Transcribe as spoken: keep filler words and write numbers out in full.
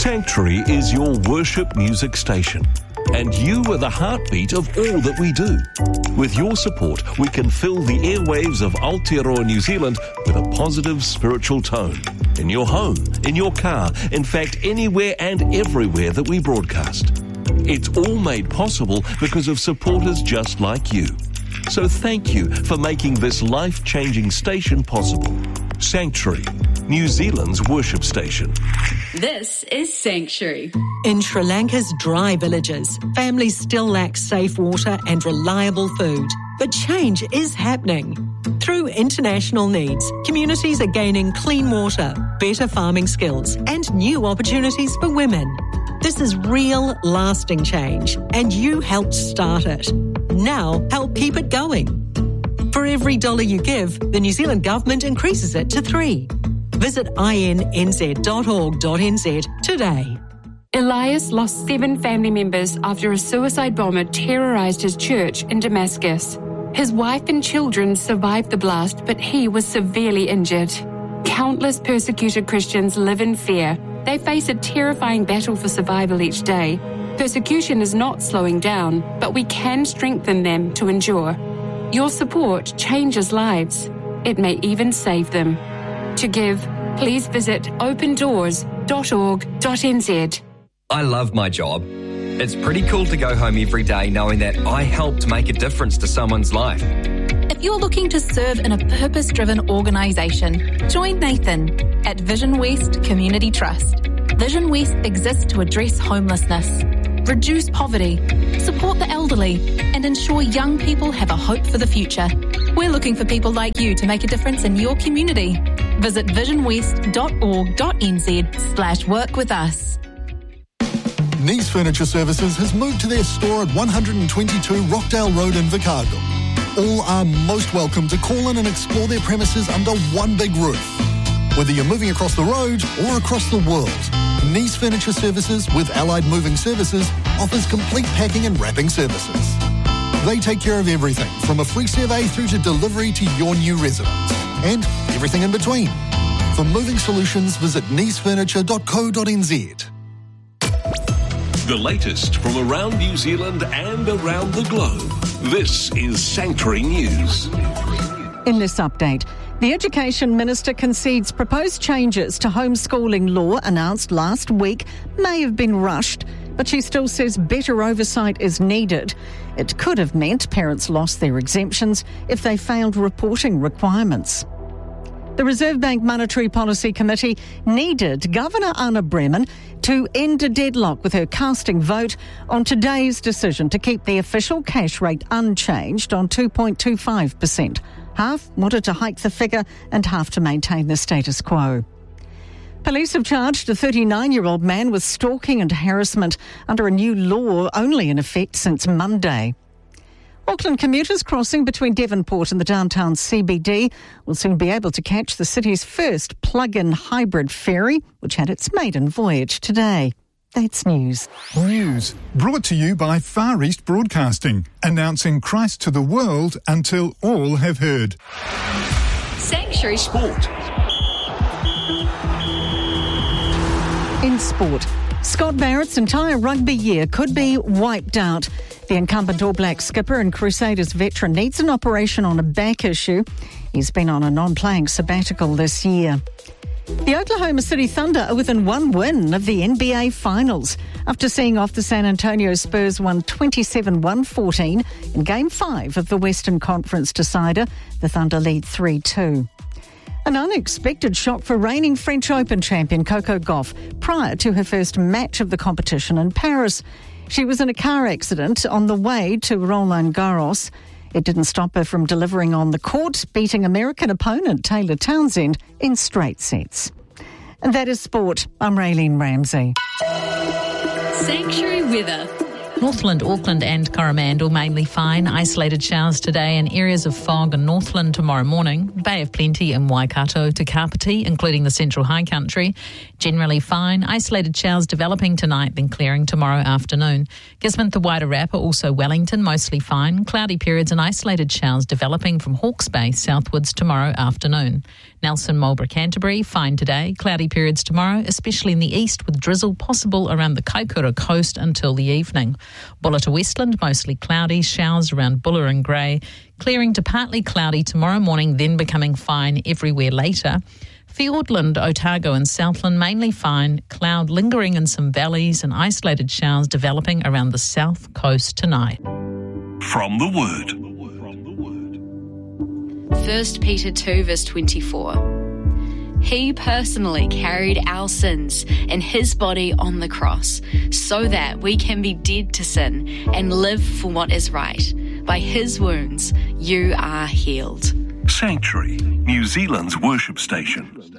Sanctuary is your worship music station, and you are the heartbeat of all that we do. With your support, we can fill the airwaves of Aotearoa New Zealand with a positive spiritual tone. In your home, in your car, in fact, anywhere and everywhere that we broadcast. It's all made possible because of supporters just like you. So thank you for making this life-changing station possible. Sanctuary, New Zealand's worship station. This is Sanctuary. In Sri Lanka's dry villages, families still lack safe water and reliable food. But change is happening. Through international needs, communities are gaining clean water, better farming skills, and new opportunities for women. This is real, lasting change, and you helped start it. Now, help keep it going. For every dollar you give, the New Zealand Government increases it to three. Visit I N N Z dot org dot N Z today. Elias lost seven family members after a suicide bomber terrorised his church in Damascus. His wife and children survived the blast, but he was severely injured. Countless persecuted Christians live in fear. They face a terrifying battle for survival each day. Persecution is not slowing down, but we can strengthen them to endure. Your support changes lives. It may even save them. To give, please visit open doors dot org dot N Z. I love my job. It's pretty cool to go home every day knowing that I helped make a difference to someone's life. If you're looking to serve in a purpose-driven organisation, join Nathan at Vision West Community Trust. Vision West exists to address homelessness, reduce poverty, support the elderly, and ensure young people have a hope for the future. We're looking for people like you to make a difference in your community. Visit vision west dot org dot N Z slash work with us. Nice Furniture Services has moved to their store at one twenty-two Rockdale Road in Vicargo. All are most welcome to call in and explore their premises under one big roof. Whether you're moving across the road or across the world, Nice Furniture Services with Allied Moving Services offers complete packing and wrapping services. They take care of everything from a free survey through to delivery to your new residence and everything in between. For moving solutions, visit nice furniture dot co dot N Z. The latest from around New Zealand and around the globe. This is Sanctuary News. In this update, the Education Minister concedes proposed changes to homeschooling law announced last week may have been rushed, but she still says better oversight is needed. It could have meant parents lost their exemptions if they failed reporting requirements. The Reserve Bank Monetary Policy Committee needed Governor Anna Bremen to end a deadlock with her casting vote on today's decision to keep the official cash rate unchanged on two point two five percent. Half wanted to hike the figure and half to maintain the status quo. Police have charged a thirty-nine-year-old man with stalking and harassment under a new law only in effect since Monday. Auckland commuters crossing between Devonport and the downtown C B D will soon be able to catch the city's first plug-in hybrid ferry, which had its maiden voyage today. That's news. News brought to you by Far East Broadcasting, announcing Christ to the world until all have heard. Sanctuary Sport. In sport, Scott Barrett's entire rugby year could be wiped out. The incumbent All Black skipper and Crusaders veteran needs an operation on a back issue. He's been on a non-playing sabbatical this year. The Oklahoma City Thunder are within one win of the N B A Finals. After seeing off the San Antonio Spurs won twenty-seven one fourteen in Game five of the Western Conference decider, the Thunder lead three two. An unexpected shock for reigning French Open champion Coco Gauff prior to her first match of the competition in Paris. She was in a car accident on the way to Roland Garros. It didn't stop her from delivering on the court, beating American opponent Taylor Townsend in straight sets. And that is sport. I'm Raylene Ramsey. Sanctuary weather. Northland, Auckland and Coromandel mainly fine. Isolated showers today and areas of fog in Northland tomorrow morning. Bay of Plenty in Waikato to Kapiti, including the Central High Country. Generally fine. Isolated showers developing tonight, then clearing tomorrow afternoon. Gisborne to Wairarapa, also Wellington, mostly fine. Cloudy periods and isolated showers developing from Hawke's Bay southwards tomorrow afternoon. Nelson, Marlborough, Canterbury, fine today. Cloudy periods tomorrow, especially in the east with drizzle possible around the Kaikoura coast until the evening. Bulla to Westland, mostly cloudy, showers around Bulla and Grey. Clearing to partly cloudy tomorrow morning, then becoming fine everywhere later. Fiordland, Otago and Southland mainly fine, cloud lingering in some valleys and isolated showers developing around the south coast tonight. From the Word. First Peter two verse twenty-four. He personally carried our sins in his body on the cross so that we can be dead to sin and live for what is right. By his wounds, you are healed. Sanctuary, New Zealand's worship station.